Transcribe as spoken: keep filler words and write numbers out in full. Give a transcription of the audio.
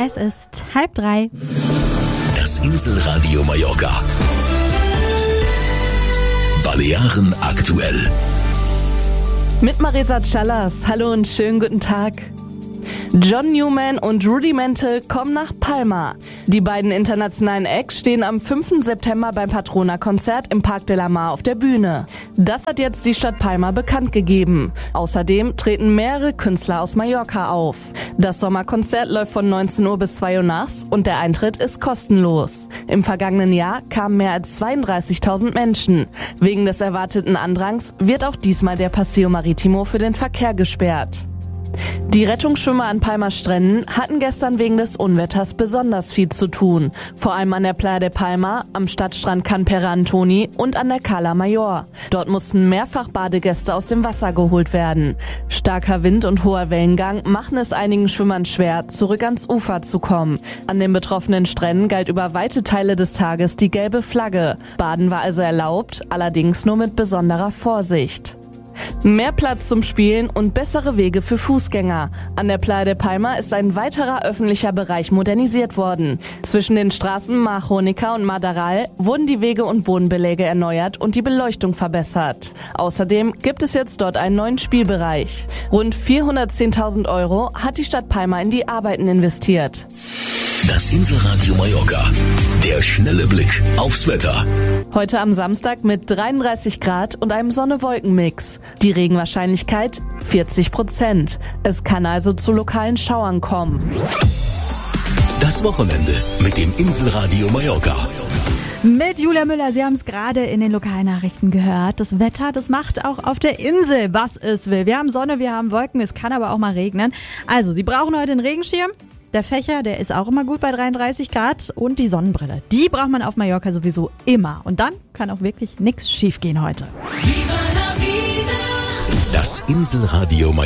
Es ist halb drei. Das Inselradio Mallorca. Balearen aktuell. Mit Marisa Callas. Hallo und schönen guten Tag. John Newman und Rudimental kommen nach Palma. Die beiden internationalen Acts stehen am fünften September beim Patrona-Konzert im Parc de la Mar auf der Bühne. Das hat jetzt die Stadt Palma bekannt gegeben. Außerdem treten mehrere Künstler aus Mallorca auf. Das Sommerkonzert läuft von neunzehn Uhr bis zwei Uhr nachts und der Eintritt ist kostenlos. Im vergangenen Jahr kamen mehr als zweiunddreißigtausend Menschen. Wegen des erwarteten Andrangs wird auch diesmal der Paseo Marítimo für den Verkehr gesperrt. Die Rettungsschwimmer an Palmas Stränden hatten gestern wegen des Unwetters besonders viel zu tun. Vor allem an der Playa de Palma, am Stadtstrand Can Pere Antoni und an der Cala Mayor. Dort mussten mehrfach Badegäste aus dem Wasser geholt werden. Starker Wind und hoher Wellengang machen es einigen Schwimmern schwer, zurück ans Ufer zu kommen. An den betroffenen Stränden galt über weite Teile des Tages die gelbe Flagge. Baden war also erlaubt, allerdings nur mit besonderer Vorsicht. Mehr Platz zum Spielen und bessere Wege für Fußgänger. An der Playa de Palma ist ein weiterer öffentlicher Bereich modernisiert worden. Zwischen den Straßen Mar Jónica und Madaral wurden die Wege und Bodenbeläge erneuert und die Beleuchtung verbessert. Außerdem gibt es jetzt dort einen neuen Spielbereich. Rund vierhundertzehntausend Euro hat die Stadt Palma in die Arbeiten investiert. Das Inselradio Mallorca. Der schnelle Blick aufs Wetter. Heute am Samstag mit dreiunddreißig Grad und einem Sonne-Wolken-Mix. Die Regenwahrscheinlichkeit vierzig Prozent. Es kann also zu lokalen Schauern kommen. Das Wochenende mit dem Inselradio Mallorca. Mit Julia Müller, Sie haben es gerade in den Lokalnachrichten gehört. Das Wetter, das macht auch auf der Insel, was es will. Wir haben Sonne, wir haben Wolken, es kann aber auch mal regnen. Also, Sie brauchen heute einen Regenschirm. Der Fächer, der ist auch immer gut bei dreiunddreißig Grad. Und die Sonnenbrille, die braucht man auf Mallorca sowieso immer. Und dann kann auch wirklich nichts schief gehen heute. Das Inselradio Mallorca.